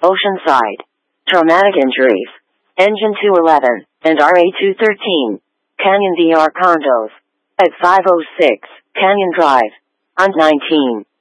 Oceanside. Traumatic injuries. Engine 211 and RA213. Canyon DR condos. At 506 Canyon Drive. On 19.